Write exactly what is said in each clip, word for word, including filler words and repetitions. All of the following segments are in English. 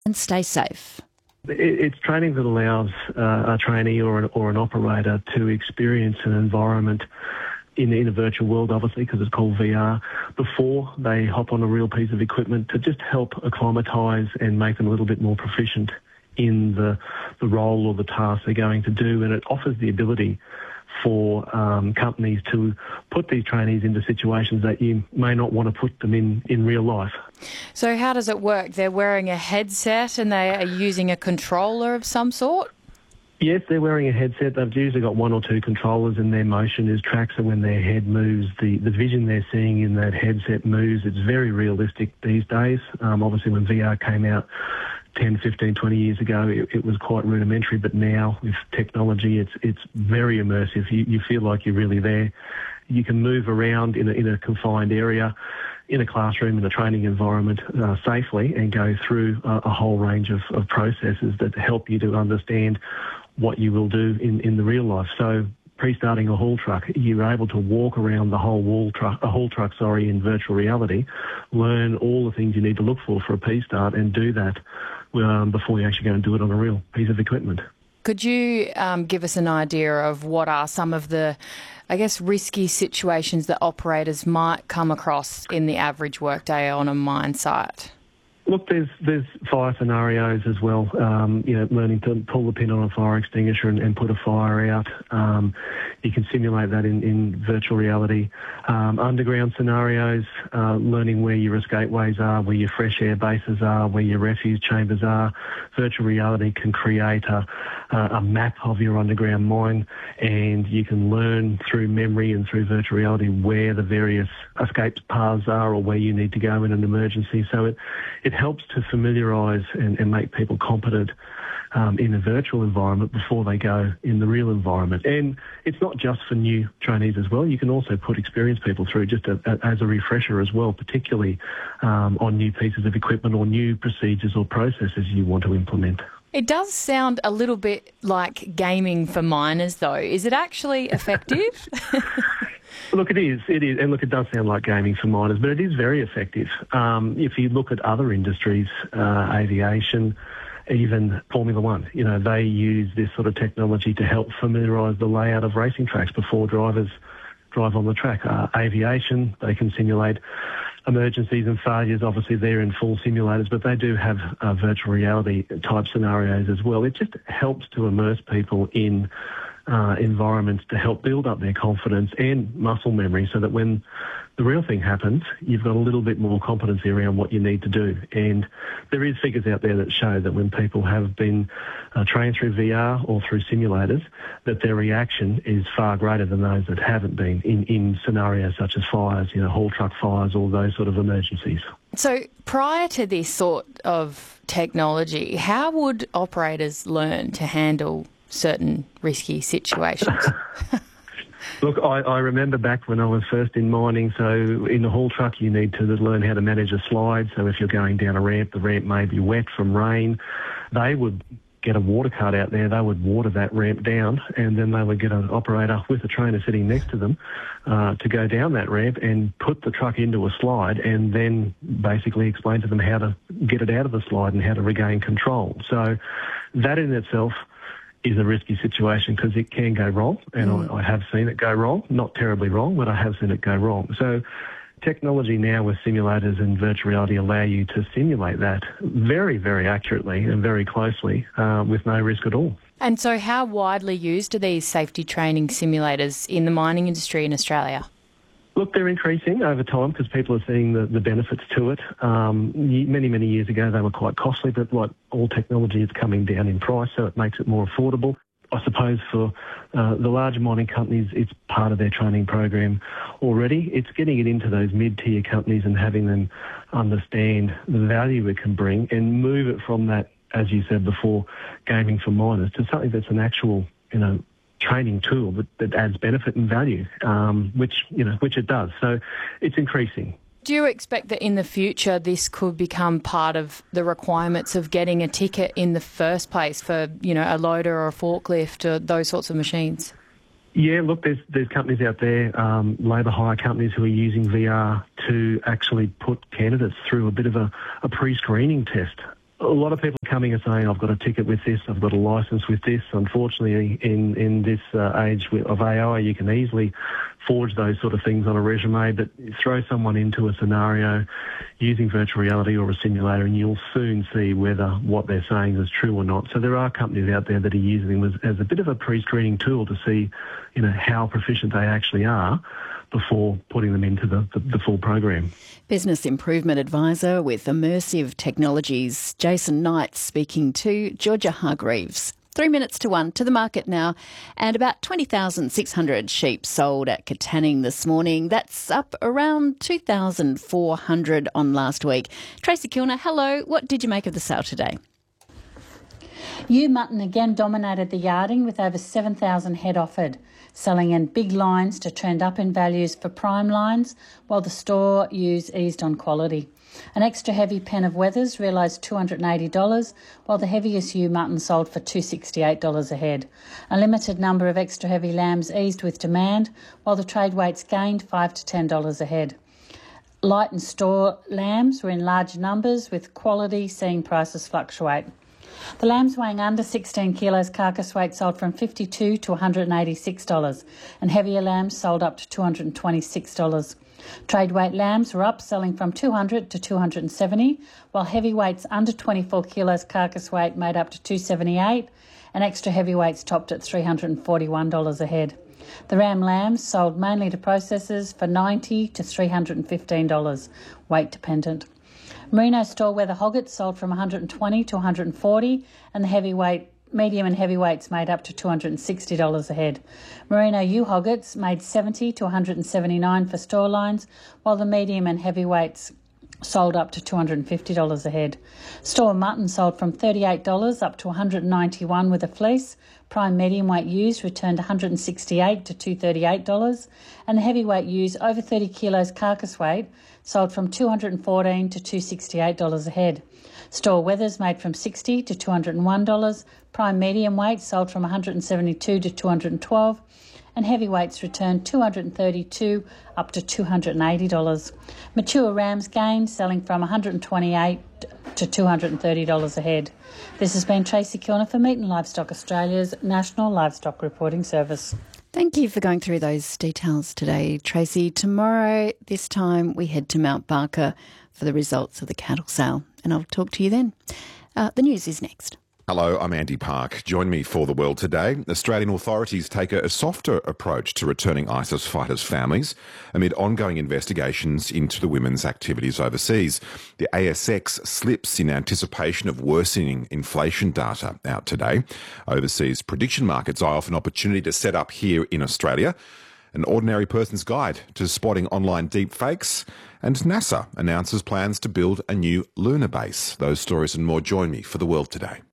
and stay safe. It's training that allows uh, a trainee or an, or an operator to experience an environment in, in a virtual world, obviously, because it's called V R, before they hop on a real piece of equipment to just help acclimatise and make them a little bit more proficient in the, the role or the task they're going to do. And it offers the ability for um, companies to put these trainees into situations that you may not want to put them in in real life. So how does it work? They're wearing a headset and they are using a controller of some sort? Yes, they're wearing a headset. They've usually got one or two controllers, and their motion is tracked, so when their head moves, the, the vision they're seeing in that headset moves. It's very realistic these days. Um, obviously, when V R came out ten, fifteen, twenty years ago, it, it was quite rudimentary, but now with technology, it's it's very immersive. You, you feel like you're really there. You can move around in a, in a confined area, in a classroom, in a training environment uh, safely, and go through a, a whole range of, of processes that help you to understand what you will do in, in the real life. So pre-starting a haul truck, you're able to walk around the whole wall truck, a haul truck, sorry, in virtual reality, learn all the things you need to look for for a P-start, and do that um, before you actually go and do it on a real piece of equipment. Could you um, give us an idea of what are some of the, I guess, risky situations that operators might come across in the average workday on a mine site? Look, there's there's fire scenarios as well. Um, you know, learning to pull the pin on a fire extinguisher and, and put a fire out. Um, you can simulate that in, in virtual reality. Um, underground scenarios, uh, learning where your escape ways are, where your fresh air bases are, where your refuge chambers are. Virtual reality can create a, a map of your underground mine, and you can learn through memory and through virtual reality where the various escape paths are or where you need to go in an emergency. So it it helps to familiarise and, and make people competent um, in a virtual environment before they go in the real environment. And it's not just for new trainees as well. You can also put experienced people through just a, a, as a refresher as well, particularly um, on new pieces of equipment or new procedures or processes you want to implement. It does sound a little bit like gaming for miners, though. Is it actually effective? Look, it is, it is, and look, it does sound like gaming for miners, but it is very effective. Um, if you look at other industries, uh, aviation, even Formula One, you know, they use this sort of technology to help familiarise the layout of racing tracks before drivers drive on the track. Uh, aviation, they can simulate emergencies and failures. Obviously, they're in full simulators, but they do have uh, virtual reality type scenarios as well. It just helps to immerse people in Uh, environments to help build up their confidence and muscle memory, so that when the real thing happens, you've got a little bit more competency around what you need to do. And there is figures out there that show that when people have been uh, trained through V R or through simulators, that their reaction is far greater than those that haven't been in, in scenarios such as fires, you know, haul truck fires, all those sort of emergencies. So prior to this sort of technology, how would operators learn to handle certain risky situations? Look, I, I remember back when I was first in mining, so in the haul truck you need to learn how to manage a slide. So if you're going down a ramp, the ramp may be wet from rain. They would get a water cart out there, they would water that ramp down, and then they would get an operator with a trainer sitting next to them uh, to go down that ramp and put the truck into a slide, and then basically explain to them how to get it out of the slide and how to regain control. So that in itself is a risky situation, because it can go wrong, and mm. I, I have seen it go wrong. Not terribly wrong, but I have seen it go wrong. So technology now with simulators and virtual reality allow you to simulate that very, very accurately and very closely uh, with no risk at all. And so how widely used are these safety training simulators in the mining industry in Australia? Look, they're increasing over time because people are seeing the, the benefits to it. Um, many, many years ago, they were quite costly, but like all technology, it's coming down in price, so it makes it more affordable. I suppose for uh, the larger mining companies, it's part of their training program already. It's getting it into those mid-tier companies and having them understand the value it can bring and move it from that, as you said before, gaming for miners, to something that's an actual, you know, training tool that, that adds benefit and value, um, which, you know, which it does. So it's increasing. Do you expect that in the future this could become part of the requirements of getting a ticket in the first place for, you know, a loader or a forklift or those sorts of machines? Yeah, look, there's there's companies out there, um, labour hire companies who are using V R to actually put candidates through a bit of a, a pre-screening test a lot of people coming and saying, I've got a ticket with this, I've got a licence with this. Unfortunately, in, in this uh, age of A I, you can easily forge those sort of things on a resume, but throw someone into a scenario using virtual reality or a simulator and you'll soon see whether what they're saying is true or not. So there are companies out there that are using them as, as a bit of a pre-screening tool to see, you know, how proficient they actually are before putting them into the, the, the full program. Business Improvement Advisor with Immersive Technologies, Jason Knight, speaking to Georgia Hargreaves. Three minutes to one to the market now, and about twenty thousand six hundred sheep sold at Katanning this morning. That's up around two thousand four hundred on last week. Tracy Kilner, hello. What did you make of the sale today? Ewe mutton again dominated the yarding with over seven thousand head offered, selling in big lines to trend up in values for prime lines, while the store ewes eased on quality. An extra heavy pen of Weathers realised two hundred eighty dollars, while the heaviest ewe mutton sold for two hundred sixty-eight dollars a head. A limited number of extra heavy lambs eased with demand, while the trade weights gained five to ten dollars a head. Light and store lambs were in large numbers, with quality seeing prices fluctuate. The lambs weighing under sixteen kilos carcass weight sold from fifty-two dollars to one hundred eighty-six dollars, and heavier lambs sold up to two hundred twenty-six dollars. Trade weight lambs were up, selling from two hundred dollars to two hundred seventy dollars, while heavyweights under twenty-four kilos carcass weight made up to two hundred seventy-eight dollars, and extra heavyweights topped at three hundred forty-one dollars a head. The ram lambs sold mainly to processors for ninety dollars to three hundred fifteen dollars, weight dependent. Merino store weather hoggets sold from one hundred twenty dollars to one hundred forty dollars, and the heavyweight, medium and heavyweights made up to two hundred sixty dollars a head. Merino ewe hoggets made seventy dollars to one hundred seventy-nine dollars for store lines, while the medium and heavyweights sold up to two hundred fifty dollars a head. Store mutton sold from thirty-eight dollars up to one hundred ninety-one dollars with a fleece. Prime medium weight ewes returned one hundred sixty-eight dollars to two hundred thirty-eight dollars, and the heavyweight ewes over thirty kilos carcass weight sold from two hundred fourteen dollars to two hundred sixty-eight dollars a head. Store Weathers made from sixty dollars to two hundred one dollars. Prime medium weight sold from one hundred seventy-two dollars to two hundred twelve dollars, and heavyweights returned two hundred thirty-two dollars up to two hundred eighty dollars. Mature rams gained, selling from one hundred twenty-eight dollars to two hundred thirty dollars a head. This has been Tracy Kilner for Meat and Livestock Australia's National Livestock Reporting Service. Thank you for going through those details today, Tracy. Tomorrow, this time, we head to Mount Barker for the results of the cattle sale, and I'll talk to you then. Uh, the news is next. Hello, I'm Andy Park. Join me for The World Today. Australian authorities take a softer approach to returning ISIS fighters' families amid ongoing investigations into the women's activities overseas. The A S X slips in anticipation of worsening inflation data out today. Overseas prediction markets eye off an opportunity to set up here in Australia. An ordinary person's guide to spotting online deep fakes. And NASA announces plans to build a new lunar base. Those stories and more. Join me for The World Today.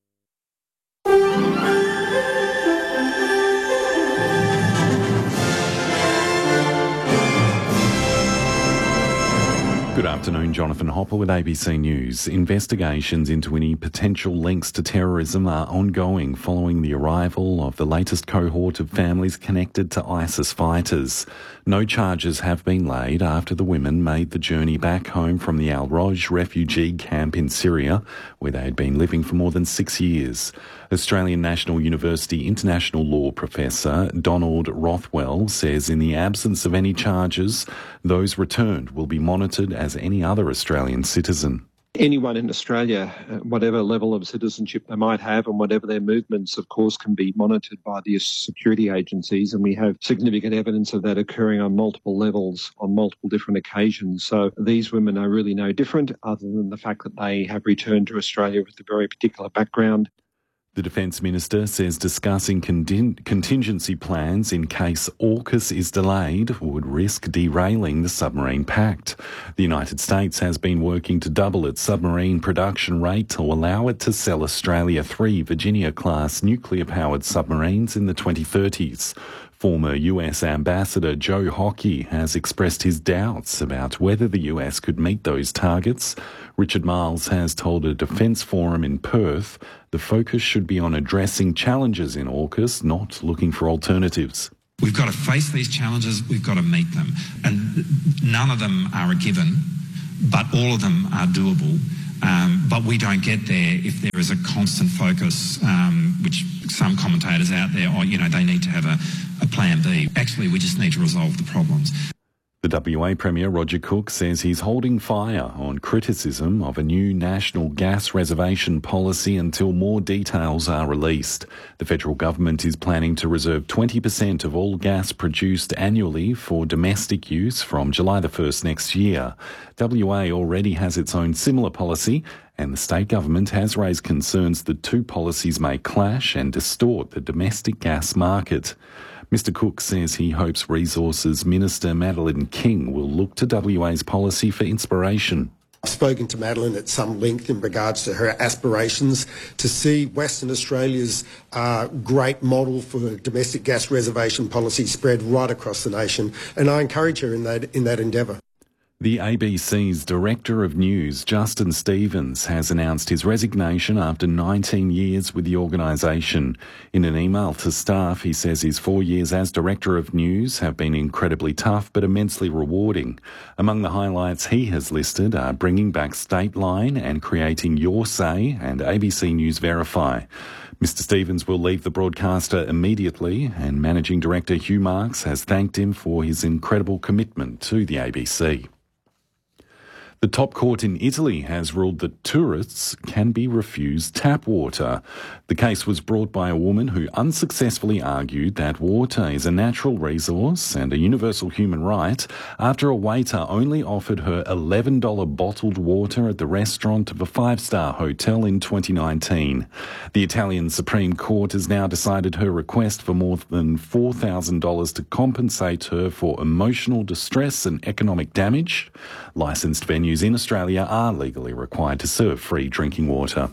Good afternoon, Jonathan Hopper with A B C News. Investigations into any potential links to terrorism are ongoing following the arrival of the latest cohort of families connected to ISIS fighters. No charges have been laid after the women made the journey back home from the Al-Roj refugee camp in Syria, where they had been living for more than six years. Australian National University international law professor Donald Rothwell says in the absence of any charges, those returned will be monitored as any other Australian citizen. Anyone in Australia, whatever level of citizenship they might have and whatever their movements, of course, can be monitored by the security agencies, and we have significant evidence of that occurring on multiple levels on multiple different occasions. So these women are really no different, other than the fact that they have returned to Australia with a very particular background. The Defence Minister says discussing contin- contingency plans in case AUKUS is delayed would risk derailing the submarine pact. The United States has been working to double its submarine production rate to allow it to sell Australia three Virginia-class nuclear-powered submarines in the twenty thirties. Former U S Ambassador Joe Hockey has expressed his doubts about whether the U S could meet those targets. Richard Marles has told a defence forum in Perth the focus should be on addressing challenges in AUKUS, not looking for alternatives. We've got to face these challenges, we've got to meet them. And none of them are a given, but all of them are doable. Um, but we don't get there if there is a constant focus, um, which some commentators out there, oh, you know, they need to have a, a plan B. Actually, we just need to resolve the problems. The W A Premier Roger Cook says he's holding fire on criticism of a new national gas reservation policy until more details are released. The federal government is planning to reserve twenty percent of all gas produced annually for domestic use from July the first next year. W A already has its own similar policy, and the state government has raised concerns that two policies may clash and distort the domestic gas market. Mister Cook says he hopes Resources Minister Madeleine King will look to W A's policy for inspiration. I've spoken to Madeleine at some length in regards to her aspirations to see Western Australia's uh, great model for domestic gas reservation policy spread right across the nation, and I encourage her in that in that endeavour. The A B C's Director of News, Justin Stevens, has announced his resignation after nineteen years with the organisation. In an email to staff, he says his four years as Director of News have been incredibly tough but immensely rewarding. Among the highlights he has listed are bringing back Stateline and creating Your Say and A B C News Verify. Mister Stevens will leave the broadcaster immediately, and Managing Director Hugh Marks has thanked him for his incredible commitment to the A B C. The top court in Italy has ruled that tourists can be refused tap water. The case was brought by a woman who unsuccessfully argued that water is a natural resource and a universal human right after a waiter only offered her eleven dollars bottled water at the restaurant of a five-star hotel in twenty nineteen. The Italian Supreme Court has now decided her request for more than four thousand dollars to compensate her for emotional distress and economic damage. Licensed venues in Australia are legally required to serve free drinking water.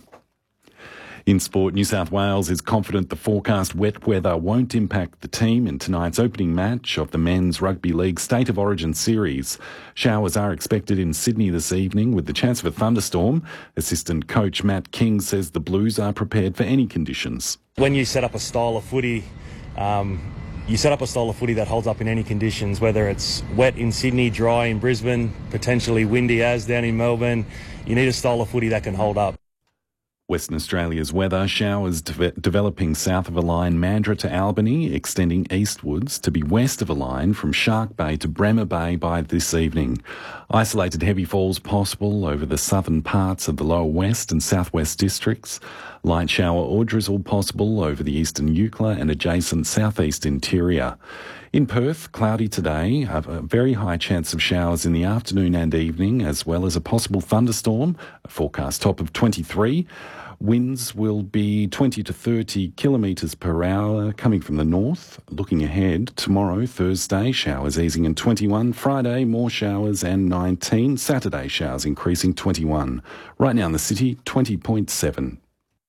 In sport, New South Wales is confident the forecast wet weather won't impact the team in tonight's opening match of the Men's Rugby League State of Origin series. Showers are expected in Sydney this evening with the chance of a thunderstorm. Assistant coach Matt King says the Blues are prepared for any conditions. When you set up a style of footy, um, you set up a style of footy that holds up in any conditions, whether it's wet in Sydney, dry in Brisbane, potentially windy as down in Melbourne. You need a style of footy that can hold up. Western Australia's weather, showers de- developing south of a line Mandurah to Albany, extending eastwards to be west of a line from Shark Bay to Bremer Bay by this evening. Isolated heavy falls possible over the southern parts of the lower west and southwest districts. Light shower or drizzle possible over the eastern Eucla and adjacent southeast interior. In Perth, cloudy today, a very high chance of showers in the afternoon and evening, as well as a possible thunderstorm, a forecast top of twenty-three. Winds will be twenty to thirty kilometres per hour coming from the north. Looking ahead, tomorrow, Thursday, showers easing in twenty-one. Friday, more showers and nineteen. Saturday, showers increasing twenty-one. Right now in the city, twenty point seven.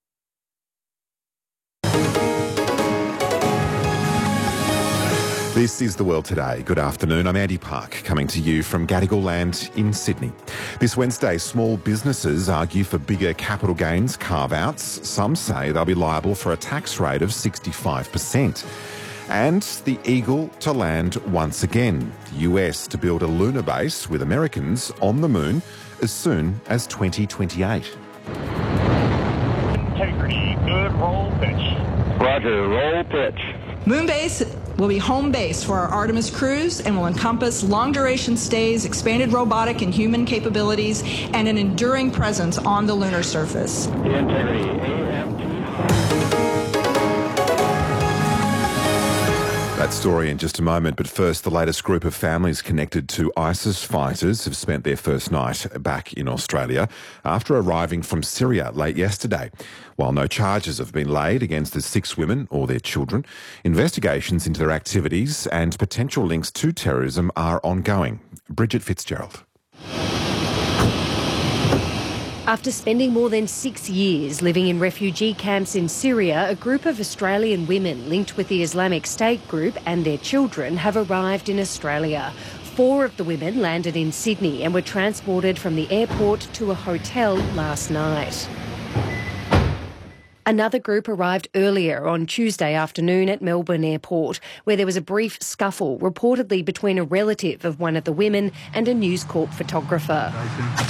This is The World Today. Good afternoon. I'm Andy Park, coming to you from Gadigal Land in Sydney. This Wednesday, small businesses argue for bigger capital gains carve-outs. Some say they'll be liable for a tax rate of sixty-five percent. And the Eagle to land once again. The U S to build a lunar base with Americans on the moon as soon as twenty twenty-eight. Integrity, good roll pitch. Roger, roll pitch. Moonbase will be home base for our Artemis crews and will encompass long-duration stays, expanded robotic and human capabilities, and an enduring presence on the lunar surface. Integrity, A M T. That story in just a moment, but first, the latest group of families connected to ISIS fighters have spent their first night back in Australia after arriving from Syria late yesterday. While no charges have been laid against the six women or their children, investigations into their activities and potential links to terrorism are ongoing. Bridget Fitzgerald. After spending more than six years living in refugee camps in Syria, a group of Australian women linked with the Islamic State group and their children have arrived in Australia. Four of the women landed in Sydney and were transported from the airport to a hotel last night. Another group arrived earlier on Tuesday afternoon at Melbourne Airport, where there was a brief scuffle reportedly between a relative of one of the women and a News Corp photographer.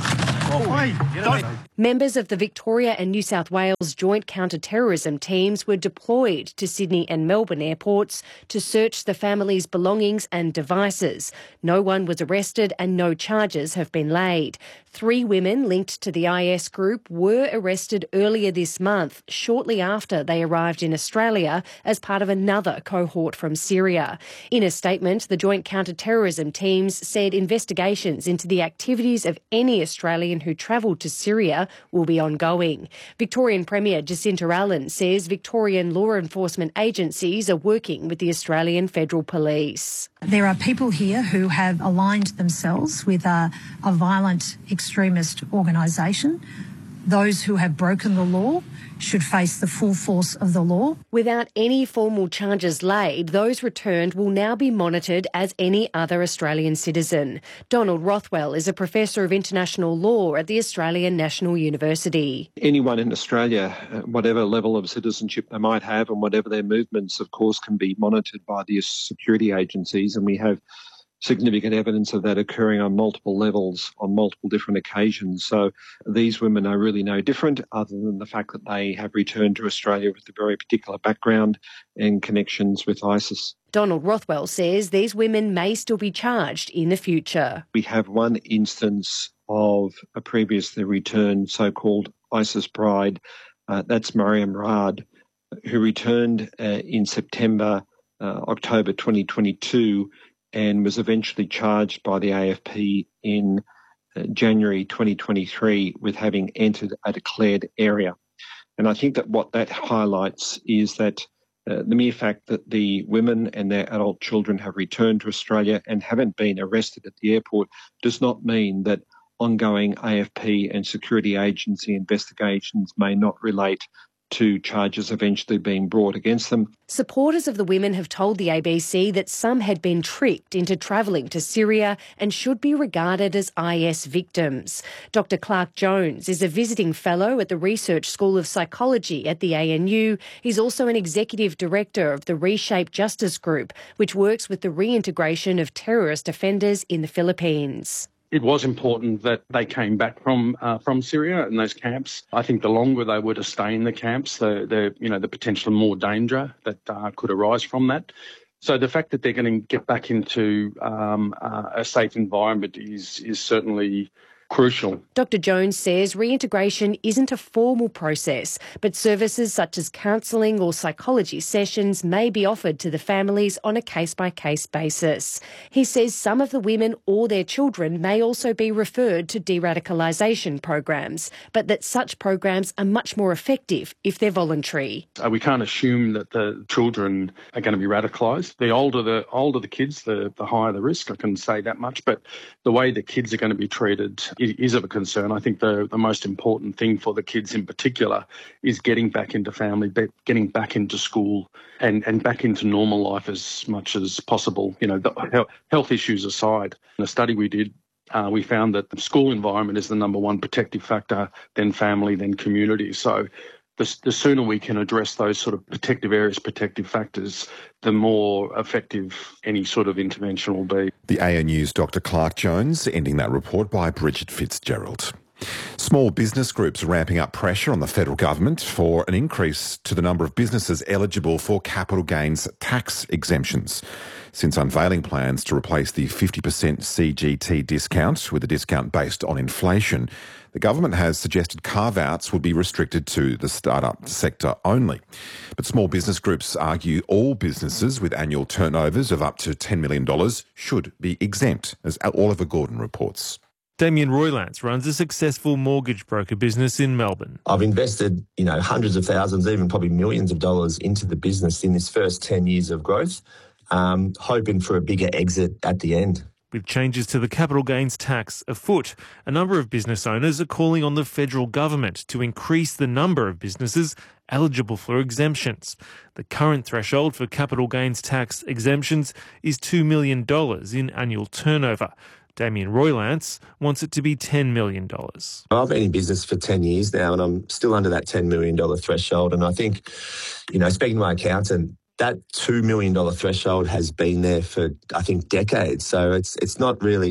Members of the Victoria and New South Wales Joint Counter-Terrorism teams were deployed to Sydney and Melbourne airports to search the family's belongings and devices. No one was arrested and no charges have been laid. Three women linked to the I S group were arrested earlier this month, shortly after they arrived in Australia as part of another cohort from Syria. In a statement, the Joint Counter-Terrorism teams said investigations into the activities of any Australian who travelled to Syria will be ongoing. Victorian Premier Jacinta Allen says Victorian law enforcement agencies are working with the Australian Federal Police. There are people here who have aligned themselves with a, a violent extremist organisation. Those who have broken the law should face the full force of the law. Without any formal charges laid, those returned will now be monitored as any other Australian citizen. Donald Rothwell is a professor of international law at the Australian National University. Anyone in Australia, whatever level of citizenship they might have and whatever their movements, of course, can be monitored by the security agencies, and we have significant evidence of that occurring on multiple levels, on multiple different occasions. So these women are really no different, other than the fact that they have returned to Australia with a very particular background and connections with ISIS. Donald Rothwell says these women may still be charged in the future. We have one instance of a previously returned so-called ISIS bride. Uh, that's Mariam Raad, who returned uh, in September, uh, October twenty twenty-two, and was eventually charged by the A F P in uh, January twenty twenty-three with having entered a declared area. And I think that what that highlights is that uh, the mere fact that the women and their adult children have returned to Australia and haven't been arrested at the airport does not mean that ongoing A F P and security agency investigations may not relate to charges eventually being brought against them. Supporters of the women have told the A B C that some had been tricked into travelling to Syria and should be regarded as I S victims. Doctor Clark Jones is a visiting fellow at the Research School of Psychology at the A N U. He's also an executive director of the Reshape Justice Group, which works with the reintegration of terrorist offenders in the Philippines. It was important that they came back from uh, from Syria and those camps. I think the longer they were to stay in the camps, the, the you know the potential more danger that uh, could arise from that. So the fact that they're going to get back into um, uh, a safe environment is is certainly crucial. Doctor Jones says reintegration isn't a formal process, but services such as counselling or psychology sessions may be offered to the families on a case-by-case basis. He says some of the women or their children may also be referred to de-radicalisation programs, but that such programs are much more effective if they're voluntary. Uh, we can't assume that the children are going to be radicalised. The older the older the kids, the, the higher the risk. I can say that much, but the way the kids are going to be treated is of a concern. I think the, the most important thing for the kids in particular is getting back into family, getting back into school and, and back into normal life as much as possible. You know, the health issues aside, in a study we did, uh, we found that the school environment is the number one protective factor, then family, then community. So the, the sooner we can address those sort of protective areas, protective factors, the more effective any sort of intervention will be. The A N U's Doctor Clark Jones, ending that report by Bridget Fitzgerald. Small business groups are ramping up pressure on the federal government for an increase to the number of businesses eligible for capital gains tax exemptions. Since unveiling plans to replace the fifty percent C G T discount with a discount based on inflation, the government has suggested carve-outs would be restricted to the startup sector only. But small business groups argue all businesses with annual turnovers of up to ten million dollars should be exempt, as Oliver Gordon reports. Damien Roylance runs a successful mortgage broker business in Melbourne. I've invested, you know, hundreds of thousands, even probably millions of dollars into the business in this first ten years of growth, um, hoping for a bigger exit at the end. With changes to the capital gains tax afoot, a number of business owners are calling on the federal government to increase the number of businesses eligible for exemptions. The current threshold for capital gains tax exemptions is two million dollars in annual turnover. Damien Roylance wants it to be ten million dollars. I've been in business for ten years now and I'm still under that ten million dollars threshold. And I think, you know, speaking to my accountant, that two million dollars threshold has been there for, I think, decades. So it's it's not really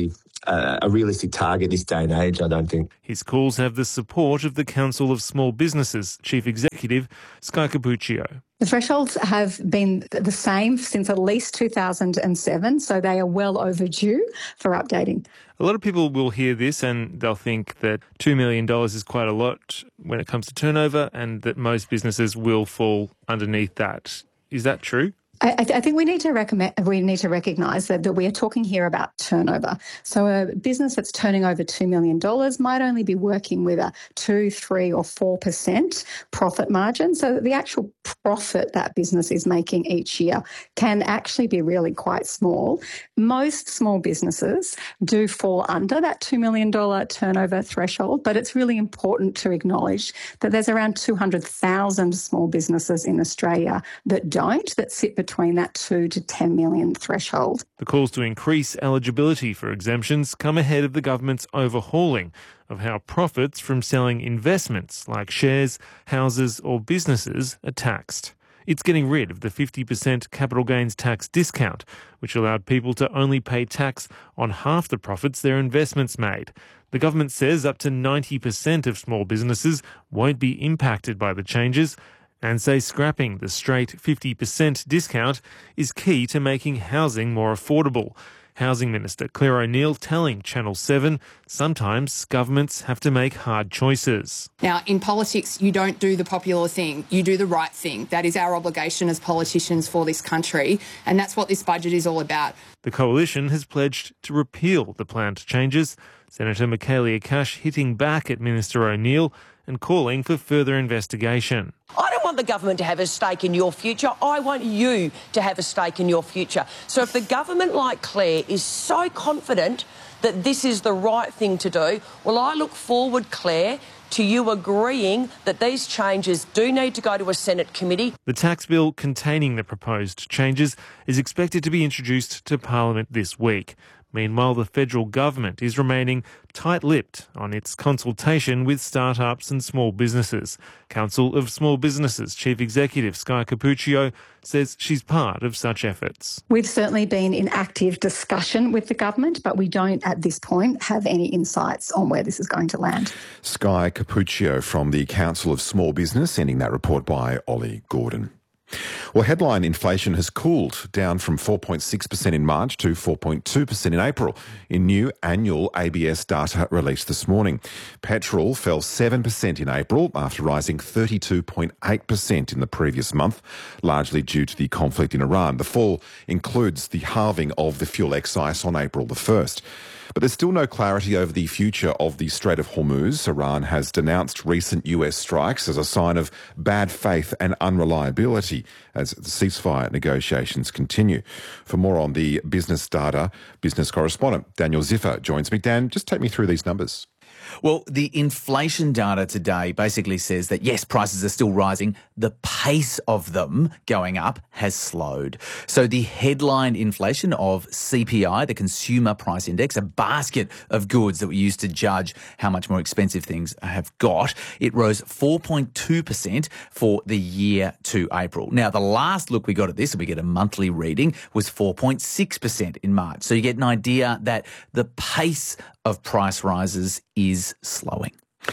uh, a realistic target this day and age, I don't think. His calls have the support of the Council of Small Businesses Chief Executive, Sky Cappuccio. The thresholds have been the same since at least two thousand seven, so they are well overdue for updating. A lot of people will hear this and they'll think that two million dollars is quite a lot when it comes to turnover and that most businesses will fall underneath that. Is that true? I, I think we need to recommend, we need to recognise that, that we are talking here about turnover. So a business that's turning over two million dollars might only be working with a two, three or four percent profit margin. So the actual profit that business is making each year can actually be really quite small. Most small businesses do fall under that two million dollars turnover threshold, but it's really important to acknowledge that there's around two hundred thousand small businesses in Australia that don't, that sit between between that two to ten million threshold. The calls to increase eligibility for exemptions come ahead of the government's overhauling of how profits from selling investments like shares, houses or businesses are taxed. It's getting rid of the fifty percent capital gains tax discount, which allowed people to only pay tax on half the profits their investments made. The government says up to ninety percent of small businesses won't be impacted by the changes, and say scrapping the straight fifty percent discount is key to making housing more affordable. Housing Minister Claire O'Neil telling Channel seven sometimes governments have to make hard choices. Now, in politics, you don't do the popular thing, you do the right thing. That is our obligation as politicians for this country, and that's what this budget is all about. The Coalition has pledged to repeal the planned changes. Senator Michaelia Cash hitting back at Minister O'Neil and calling for further investigation. I don't want the government to have a stake in your future. I want you to have a stake in your future. So if the government, like Claire, is so confident that this is the right thing to do, well, I look forward, Claire, to you agreeing that these changes do need to go to a Senate committee. The tax bill containing the proposed changes is expected to be introduced to Parliament this week. Meanwhile, the federal government is remaining tight-lipped on its consultation with startups and small businesses. Council of Small Businesses Chief Executive Sky Cappuccio says she's part of such efforts. We've certainly been in active discussion with the government, but we don't at this point have any insights on where this is going to land. Sky Cappuccio from the Council of Small Business, ending that report by Ollie Gordon. Well, headline inflation has cooled down from four point six percent in March to four point two percent in April in new annual A B S data released this morning. Petrol fell seven percent in April after rising thirty-two point eight percent in the previous month, largely due to the conflict in Iran. The fall includes the halving of the fuel excise on April the first. But there's still no clarity over the future of the Strait of Hormuz. Iran has denounced recent U S strikes as a sign of bad faith and unreliability as the ceasefire negotiations continue. For more on the business data, business correspondent Daniel Ziffer joins me. Dan, just take me through these numbers. Well, the inflation data today basically says that, yes, prices are still rising. The pace of them going up has slowed. So the headline inflation of C P I, the Consumer Price Index, a basket of goods that we use to judge how much more expensive things have got, it rose four point two percent for the year to April. Now, the last look we got at this, and we get a monthly reading, was four point six percent in March. So you get an idea that the pace of price rises is slowing.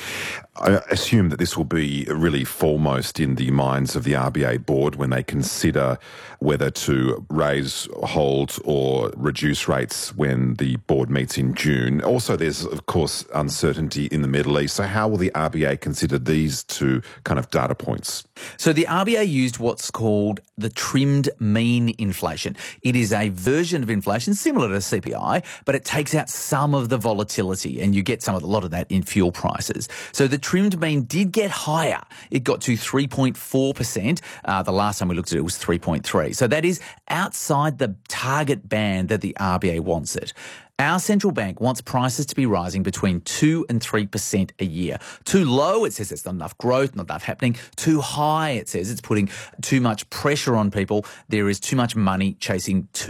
I assume that this will be really foremost in the minds of the R B A board when they consider whether to raise, hold or reduce rates when the board meets in June. Also, there's, of course, uncertainty in the Middle East. So how will the R B A consider these two kind of data points? So the R B A used what's called the trimmed mean inflation. It is a version of inflation similar to C P I, but it takes out some of the volatility and you get some of a lot of that in fuel prices. So the trimmed mean did get higher. It got to three point four percent. Uh, the last time we looked at it, it was three point three. So that is outside the target band that the R B A wants it. Our central bank wants prices to be rising between two and three percent a year. Too low, it says there's not enough growth, not enough happening. Too high, it says it's putting too much pressure on people. There is too much money chasing too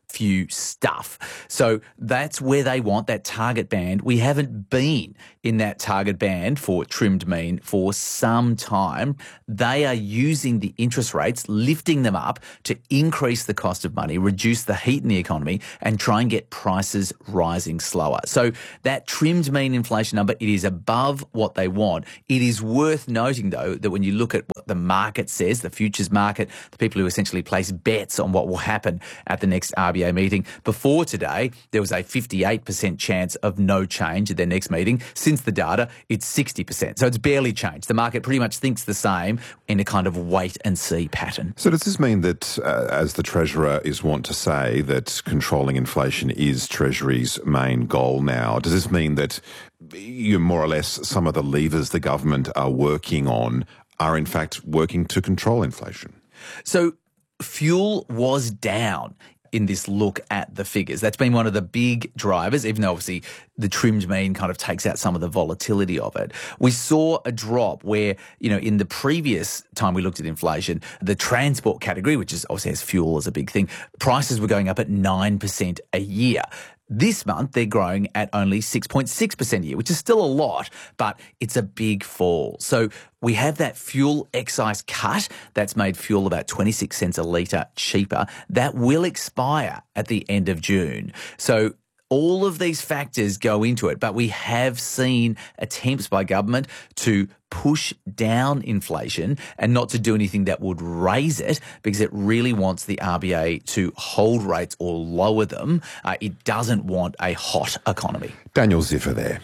few stuff. So that's where they want that target band. We haven't been in that target band for trimmed mean for some time. They are using the interest rates, lifting them up to increase the cost of money, reduce the heat in the economy, and try and get prices rising slower. So that trimmed mean inflation number, it is above what they want. It is worth noting, though, that when you look at what the market says, the futures market, the people who essentially place bets on what will happen at the next R B A meeting, before today, there was a fifty-eight percent chance of no change at their next meeting. Since the data, it's sixty percent. So it's barely changed. The market pretty much thinks the same in a kind of wait and see pattern. So does this mean that, uh, as the Treasurer is wont to say, that controlling inflation is Treasury's main goal now? Does this mean that you more or less some of the levers the government are working on are in fact working to control inflation? So fuel was down in this look at the figures. That's been one of the big drivers, even though obviously the trimmed mean kind of takes out some of the volatility of it. We saw a drop where, you know, in the previous time we looked at inflation, the transport category, which is obviously has fuel as a big thing, prices were going up at nine percent a year. This month, they're growing at only six point six percent a year, which is still a lot, but it's a big fall. So we have that fuel excise cut that's made fuel about twenty-six cents a litre cheaper. That will expire at the end of June. So all of these factors go into it, but we have seen attempts by government to push down inflation and not to do anything that would raise it, because it really wants the R B A to hold rates or lower them. Uh, it doesn't want a hot economy. Daniel Ziffer there.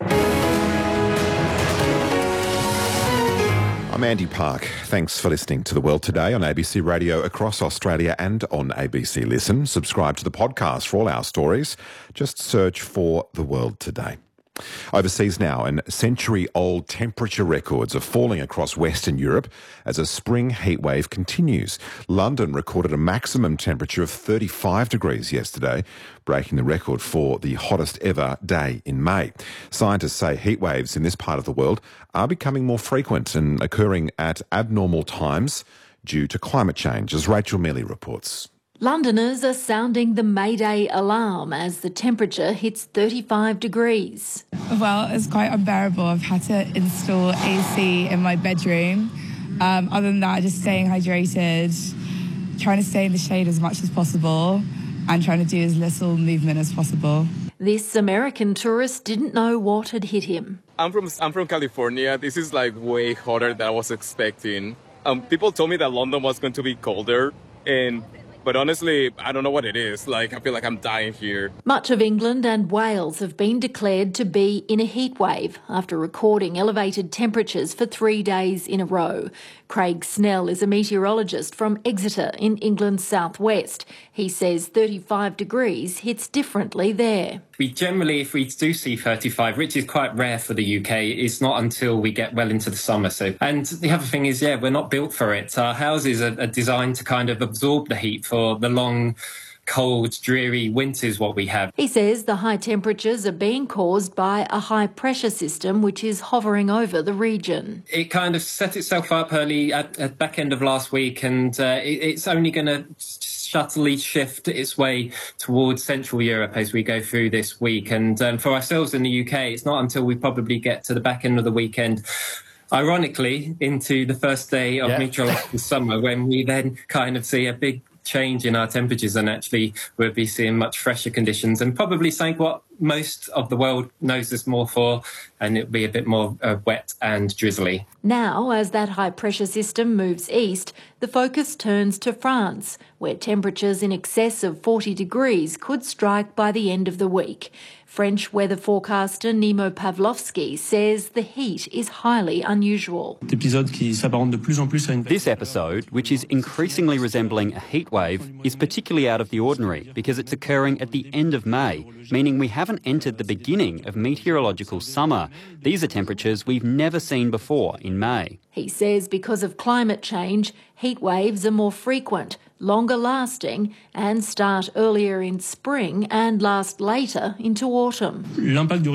I'm Andy Park. Thanks for listening to The World Today on A B C Radio across Australia and on A B C Listen. Subscribe to the podcast for all our stories. Just search for The World Today. Overseas now, and century-old temperature records are falling across Western Europe as a spring heatwave continues. London recorded a maximum temperature of thirty-five degrees yesterday, breaking the record for the hottest ever day in May. Scientists say heatwaves in this part of the world are becoming more frequent and occurring at abnormal times due to climate change, as Rachel Mealy reports. Londoners are sounding the Mayday alarm as the temperature hits thirty-five degrees. Well, it's quite unbearable. I've had to install A C in my bedroom. Um, other than that, just staying hydrated, trying to stay in the shade as much as possible, and trying to do as little movement as possible. This American tourist didn't know what had hit him. I'm from I'm from California. This is like way hotter than I was expecting. Um, people told me that London was going to be colder, and but honestly, I don't know what it is. Like, I feel like I'm dying here. Much of England and Wales have been declared to be in a heat wave after recording elevated temperatures for three days in a row. Craig Snell is a meteorologist from Exeter in England's southwest. He says thirty-five degrees hits differently there. We generally, if we do see thirty-five, which is quite rare for the U K, it's not until we get well into the summer. So, and the other thing is, yeah, we're not built for it. Our houses are, are designed to kind of absorb the heat for the long, cold, dreary winters what we have. He says the high temperatures are being caused by a high pressure system which is hovering over the region. It kind of set itself up early at, at back end of last week, and uh, it, it's only going to subtly shift its way towards Central Europe as we go through this week. And um, for ourselves in the U K, it's not until we probably get to the back end of the weekend, ironically, into the first day of yeah. meteorological summer, when we then kind of see a big change in our temperatures, and actually we'll be seeing much fresher conditions and probably saying what most of the world knows us more for, and it'll be a bit more uh, wet and drizzly. Now, as that high pressure system moves east, the focus turns to France, where temperatures in excess of forty degrees could strike by the end of the week. French weather forecaster Nimo Pavlovsky says the heat is highly unusual. This episode, which is increasingly resembling a heat wave, is particularly out of the ordinary because it's occurring at the end of May, meaning we haven't entered the beginning of meteorological summer. These are temperatures we've never seen before in May. He says because of climate change, heat waves are more frequent, longer lasting and start earlier in spring and last later into autumn. The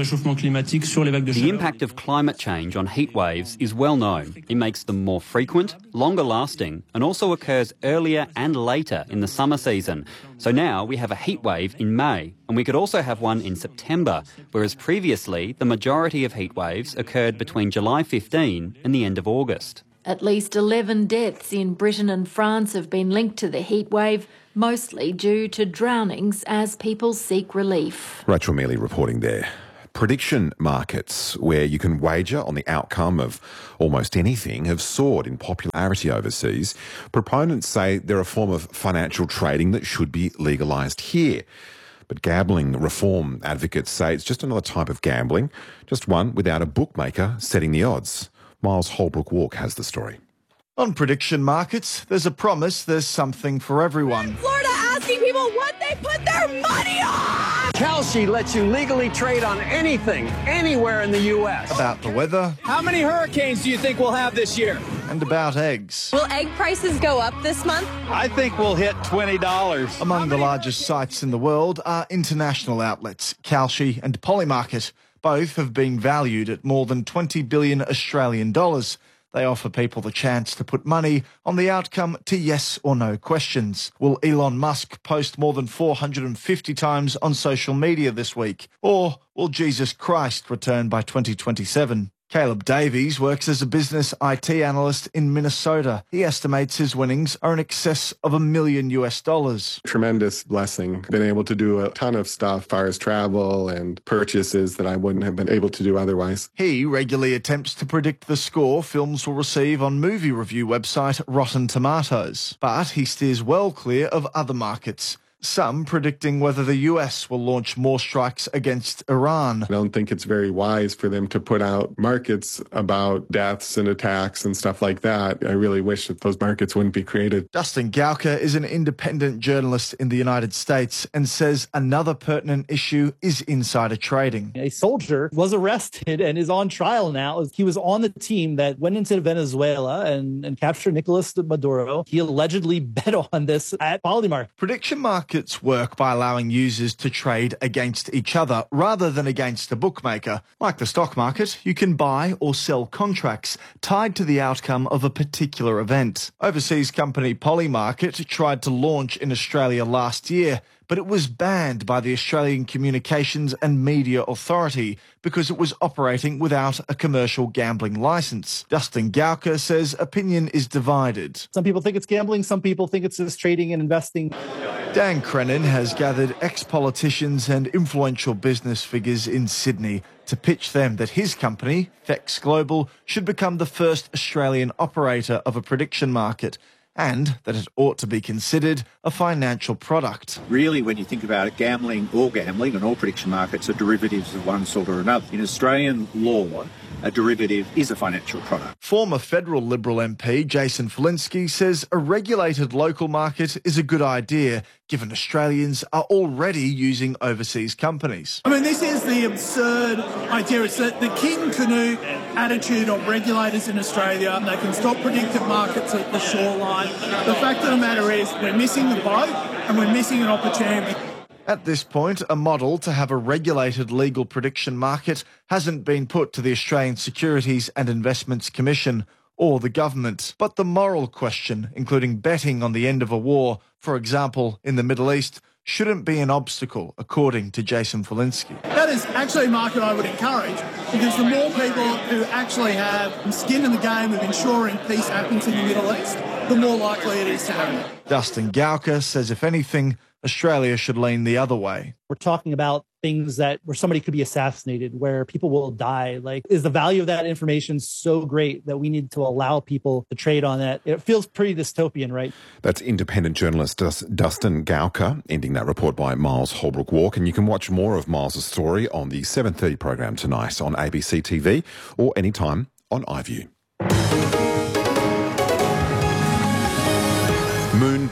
impact of climate change on heat waves is well known. It makes them more frequent, longer lasting and also occurs earlier and later in the summer season. So now we have a heat wave in May and we could also have one in September, whereas previously the majority of heat waves occurred between July fifteenth and the end of August. At least eleven deaths in Britain and France have been linked to the heat wave, mostly due to drownings as people seek relief. Rachel Mealy reporting there. Prediction markets, where you can wager on the outcome of almost anything, have soared in popularity overseas. Proponents say they're a form of financial trading that should be legalised here. But gambling reform advocates say it's just another type of gambling, just one without a bookmaker setting the odds. Miles Holbrook-Walk has the story. On prediction markets, there's a promise there's something for everyone. Florida asking people what they put their money on! Kalshi lets you legally trade on anything, anywhere in the U S. About the weather. How many hurricanes do you think we'll have this year? And about eggs. Will egg prices go up this month? I think we'll hit twenty dollars. Among the largest sites in the world are international outlets, Kalshi and Polymarket. Both have been valued at more than twenty billion Australian dollars. They offer people the chance to put money on the outcome to yes or no questions. Will Elon Musk post more than four hundred fifty times on social media this week? Or will Jesus Christ return by twenty twenty-seven? Caleb Davies works as a business I T analyst in Minnesota. He estimates his winnings are in excess of a million U S dollars. Tremendous blessing. Been able to do a ton of stuff as far as travel and purchases that I wouldn't have been able to do otherwise. He regularly attempts to predict the score films will receive on movie review website Rotten Tomatoes. But he steers well clear of other markets. Some predicting whether the U S will launch more strikes against Iran. I don't think it's very wise for them to put out markets about deaths and attacks and stuff like that. I really wish that those markets wouldn't be created. Dustin Gauker is an independent journalist in the United States and says another pertinent issue is insider trading. A soldier was arrested and is on trial now. He was on the team that went into Venezuela and, and captured Nicolas Maduro. He allegedly bet on this at Polymarket. Prediction markets work by allowing users to trade against each other rather than against a bookmaker. Like the stock market, you can buy or sell contracts tied to the outcome of a particular event. Overseas company Polymarket tried to launch in Australia last year, but it was banned by the Australian Communications and Media Authority because it was operating without a commercial gambling licence. Dustin Gauker says opinion is divided. Some people think it's gambling, some people think it's just trading and investing. Dan Crennan has gathered ex-politicians and influential business figures in Sydney to pitch them that his company, Fex Global, should become the first Australian operator of a prediction market, and that it ought to be considered a financial product. Really, when you think about it, gambling, all gambling and all prediction markets are derivatives of one sort or another. In Australian law, a derivative is a financial product. Former federal Liberal M P Jason Falinski says a regulated local market is a good idea, given Australians are already using overseas companies. I mean, this is the absurd idea. It's the, the King Canute attitude of regulators in Australia. They can stop predictive markets at the shoreline. The fact of the matter is we're missing the boat and we're missing an opportunity. At this point, a model to have a regulated legal prediction market hasn't been put to the Australian Securities and Investments Commission or the government. But the moral question, including betting on the end of a war, for example, in the Middle East, shouldn't be an obstacle, according to Jason Falinski. That is actually a market I would encourage, because the more people who actually have skin in the game of ensuring peace happens in the Middle East, the more likely it is to happen. Dustin Gauker says, if anything, Australia should lean the other way. We're talking about things that where somebody could be assassinated, where people will die. Like, is the value of that information so great that we need to allow people to trade on that? It feels pretty dystopian, right? That's independent journalist Dustin Gauker, ending that report by Miles Holbrook-Walk. And you can watch more of Miles' story on the seven thirty program tonight on A B C T V or anytime on iView. Moon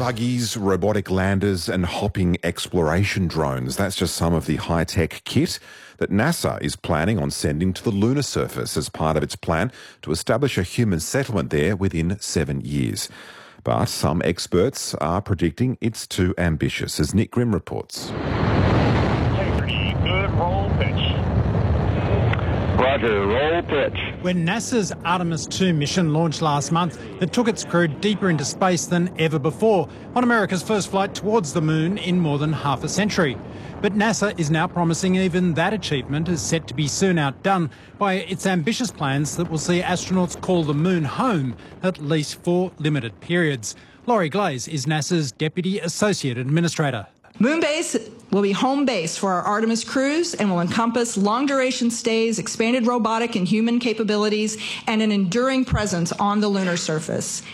buggies, robotic landers and hopping exploration drones. That's just some of the high-tech kit that NASA is planning on sending to the lunar surface as part of its plan to establish a human settlement there within seven years. But some experts are predicting it's too ambitious, as Nick Grimm reports. Good roll pitch. Roger, roll pitch. When NASA's Artemis two mission launched last month, it took its crew deeper into space than ever before, on America's first flight towards the moon in more than half a century. But NASA is now promising even that achievement is set to be soon outdone by its ambitious plans that will see astronauts call the moon home, at least for limited periods. Laurie Glaze is NASA's Deputy Associate Administrator. Moonbase will be home base for our Artemis crews and will encompass long-duration stays, expanded robotic and human capabilities, and an enduring presence on the lunar surface.